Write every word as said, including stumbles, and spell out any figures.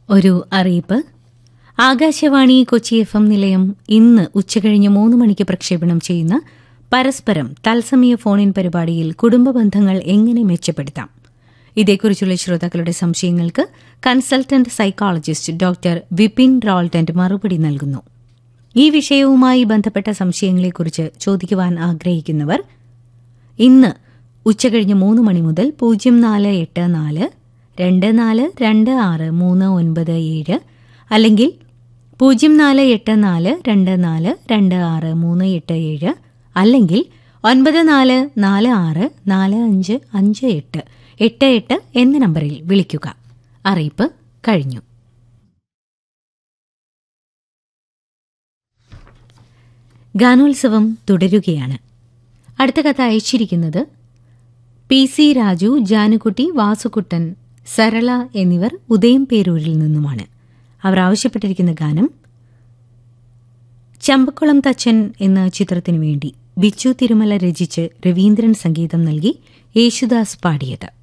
ഒരു അറിയിപ്പ്. Akashvani Kochi F M നിലയം ഇന്ന് ഉച്ചകഴിഞ്ഞ് മൂന്ന് മണിക്ക് പ്രക്ഷേപണം ചെയ്യുന്ന പരസ്പരം തത്സമയ ഫോണിൻ പരിപാടിയിൽ കുടുംബ ബന്ധങ്ങൾ എങ്ങനെ മെച്ചപ്പെടുത്താം, ഇതേക്കുറിച്ചുള്ള ശ്രോതാക്കളുടെ സംശയങ്ങൾക്ക് കൺസൾട്ടന്റ് സൈക്കോളജിസ്റ്റ് ഡോക്ടർ വിപിൻ റോൾട്ടന്റ് മറുപടി നൽകുന്നു. ഈ വിഷയവുമായി ബന്ധപ്പെട്ട സംശയങ്ങളെക്കുറിച്ച് ചോദിക്കുവാൻ ആഗ്രഹിക്കുന്നവർ ഇന്ന് ഉച്ചകഴിഞ്ഞ് മൂന്ന് മണി മുതൽ പൂജ്യം നാല് എട്ട് നാല് രണ്ട് നാല് രണ്ട് ആറ് മൂന്ന് ഒൻപത് ഏഴ് അല്ലെങ്കിൽ പൂജ്യം നാല് എട്ട് നാല് രണ്ട് നാല് രണ്ട് ആറ് മൂന്ന് എട്ട് ഏഴ് അല്ലെങ്കിൽ ഒൻപത് നാല് നാല് ആറ് നാല് അഞ്ച് അഞ്ച് എട്ട് എട്ട് എട്ട് എന്ന നമ്പറിൽ വിളിക്കുക. അറിയിപ്പ് കഴിഞ്ഞു. ഗാനോത്സവം തുടരുകയാണ്. അടുത്ത കഥ അയച്ചിരിക്കുന്നത് പി സി രാജു, ജാനുകുട്ടി, വാസുകുട്ടൻ, സരള എന്നിവർ ഉദയംപേരൂരിൽ നിന്നുമാണ്. അവർ ആവശ്യപ്പെട്ടിരിക്കുന്ന ഗാനം ചമ്പക്കുളം തച്ചൻ എന്ന ചിത്രത്തിനു വേണ്ടി ബിച്ചു തിരുമല രചിച്ച് രവീന്ദ്രൻ സംഗീതം നൽകി യേശുദാസ് പാടിയത്.